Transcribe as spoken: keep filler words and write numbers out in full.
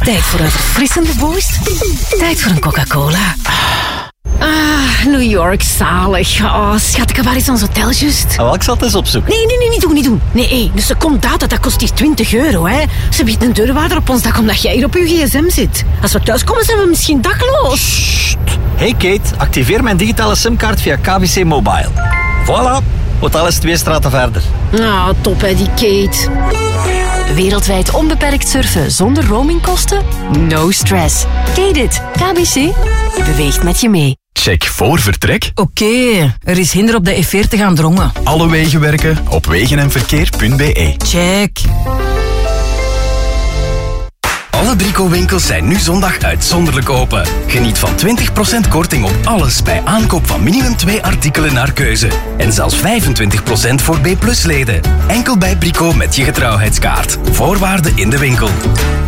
Tijd voor een verfrissende boost. Tijd voor een Coca-Cola. Ah, New York, zalig. Oh, schat, waar is ons hotel juist? Oh, ik zal het eens opzoeken. Nee, nee, nee, niet doen, niet doen. Nee, hey, dus seconde data, dat kost hier twintig euro, hè. Ze biedt een deurwaarder op ons dak omdat jij hier op je gsm zit. Als we thuiskomen, zijn we misschien dakloos. Sst. Hey Kate, activeer mijn digitale simkaart via K B C Mobile. Voilà, hotel is twee straten verder. Ah, top, hè, die Kate. Wereldwijd onbeperkt surfen zonder roamingkosten? No stress. Kate it. K B C beweegt met je mee. Check voor vertrek. Oké, okay, er is hinder op de F veertig aan Drongen. Alle wegen werken op wegen en verkeer punt b e. Check. Alle Brico-winkels zijn nu zondag uitzonderlijk open. Geniet van twintig procent korting op alles bij aankoop van minimum twee artikelen naar keuze. En zelfs vijfentwintig procent voor B plus leden. Enkel bij Brico met je getrouwheidskaart. Voorwaarden in de winkel.